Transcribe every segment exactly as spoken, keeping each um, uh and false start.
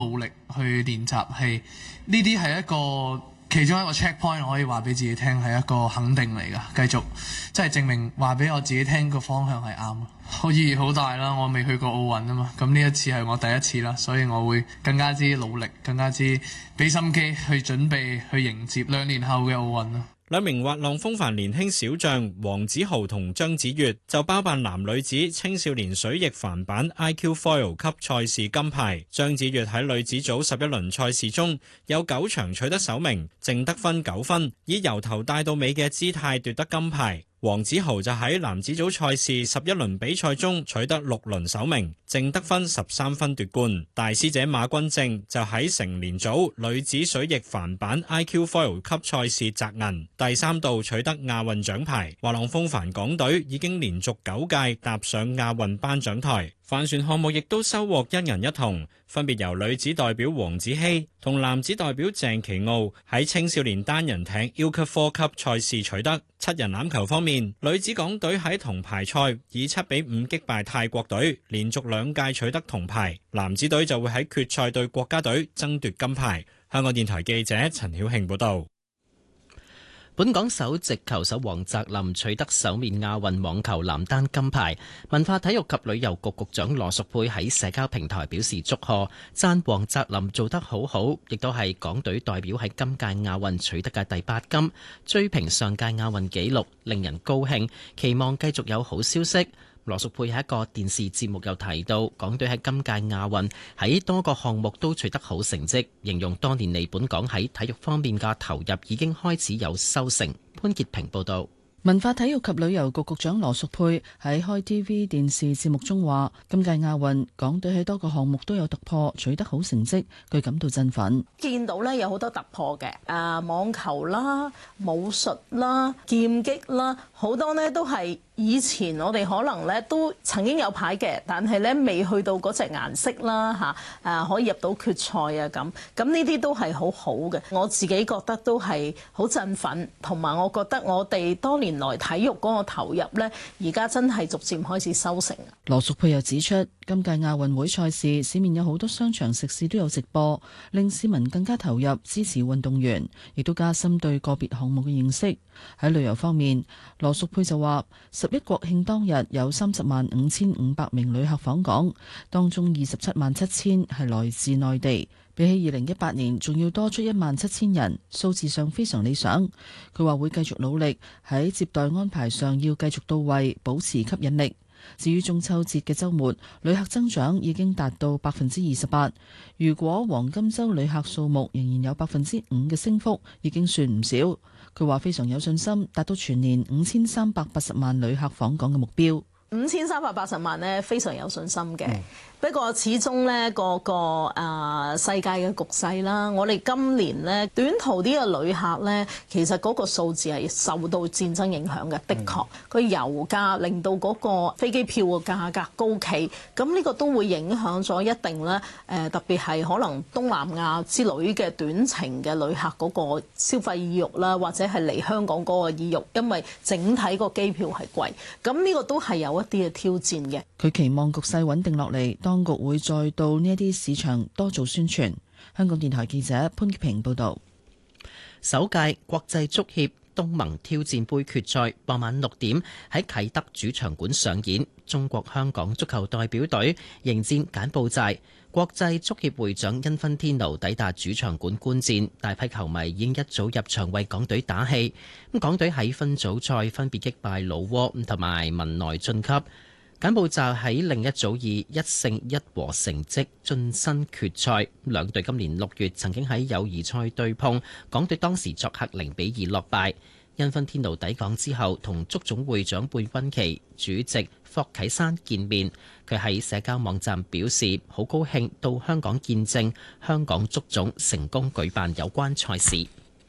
努力去練習，係呢啲係一個其中一個 check point，我可以話俾自己聽係一個肯定嚟㗎。繼續即係證明話俾我自己聽個方向係啱。我意義好大啦，我未去過奧運啊嘛，咁呢一次係我第一次啦，所以我會更加之努力，更加之俾心機去準備去迎接兩年後嘅奧運啦。 兩名滑浪風帆年輕小將黃子豪同張子悅就包辦男女子青少年水翼帆板 I Q Foil 級賽事金牌。張子悅喺女子組十一輪賽事中有九場取得首名，淨得分九分，以由頭帶到尾嘅姿態奪得金牌。黃子豪就喺男子組賽事十一輪比賽中取得六輪首名，淨得分十三分奪冠。大師姐馬君正就喺成年組女子水翼帆板 I Q Foil 級賽事摘銀，第三度取得亞運獎牌。滑浪風帆港隊已經連續九屆踏上亞運頒獎台。帆船項目亦都收穫一銀一銅，分別由女子代表黃子希同男子代表鄭奇傲喺青少年單人艇 Ilka Four 級賽事取得。七人欖球方面，女子港隊喺銅牌賽以七比五擊敗泰國隊，連續兩屆取得銅牌。男子隊就會喺決賽對國家隊爭奪金牌。香港電台記者陳曉慶報道。 本港首席球手黃澤林取得首面亞運網球男單金牌。文化體育及旅遊局局長羅淑佩喺社交平台表示祝賀，讚黃澤林做得好好，亦都係港隊代表喺今屆亞運取得嘅第八金，追平上屆亞運紀錄，令人高興，期望繼續有好消息。羅淑佩喺一個電視節目又提到，港隊喺今屆亞運喺多個項目都取得好成績，形容多年嚟本港喺體育方面嘅投入已經開始有收成。潘潔平報導。 文化體育及旅遊局局長羅淑佩喺開 T V 電視節目中話，今屆亞運港隊喺多個項目都有突破，取得好成績，佢感到振奮。 見到咧有好多突破嘅，誒網球啦、武術啦、劍擊啦，好多呢都係以前我哋可能咧都曾經有牌嘅，但係咧未去到嗰隻顏色啦嚇，誒可以入到決賽啊咁，咁呢啲都係好好嘅。我自己覺得都係好振奮，同埋我覺得我哋多年來體育嗰個投入呢，而家真係逐漸開始收成。 羅淑佩又指出，今屆亞運會賽事市面有好多商場食肆都有直播，令市民更加投入支持運動員，亦都加深對個別項目嘅認識。喺旅遊方面，羅淑佩就話，十一國慶當日有三十萬五千五百名旅客訪港，當中二十七萬七千係來自內地，比起二零一八年仲要多出一萬七千人，數字上非常理想。佢話會繼續努力喺接待安排上要繼續到位，保持吸引力。至於中秋節嘅週末，旅客增長已經達到百分之二十八。如果黃金週旅客數目仍然有百分之五嘅升幅，已經算唔少。佢話非常有信心達到全年五千三百八十萬旅客訪港嘅目標。 五千三百八十萬呢，非常有信心嘅。嗯、不過始終呢個個啊世界嘅局勢啦，我哋今年呢短途啲嘅旅客呢，其實嗰個數字係受到戰爭影響嘅。的確，佢油價令到嗰個飛機票嘅價格高企，咁呢個都會影響咗一定咧。誒特別係可能東南亞之類嘅短程嘅旅客嗰個消費意欲啦，或者係嚟香港嗰個意欲，因為整體個機票係貴，咁呢個都係有一啲嘅挑戰嘅。 佢期望局勢穩定落嚟，當局會再到呢一啲市場多做宣傳。香港電台記者潘潔平報導。 首屆國際足協東盟挑戰盃決賽傍晚六點喺啟德主場館上演，中國香港足球代表隊迎戰柬埔寨。國際足協會長因芬天奴抵達主場館觀戰，大批球迷已經一早入場為港隊打氣。咁港隊喺分組賽分別擊敗老撾同埋文萊晉級，柬埔寨喺另一組以一勝一和成績晉身決賽。兩隊今年六月曾經喺友誼賽對碰，港隊當時作客零比二落敗。因芬天奴抵港之後，同足總會長貝韋奇、主席霍啟山見面。佢喺社交網站表示，好高興到香港見證香港足總成功舉辦有關賽事。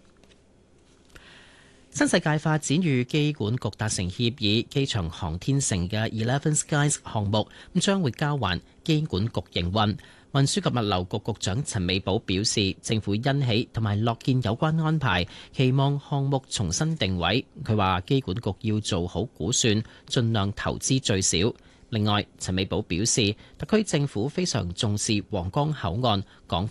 新世界發展與機管局達成協議，機場航天城嘅 Eleven Skies 項目咁將會交還機管局營運。運輸及物流局局長陳美寶表示，政府欣喜同埋樂見有關安排，期望項目重新定位。佢話機管局要做好估算，盡量投資最少。 另外，陳美寶表示，特區政府非常重視皇崗口岸港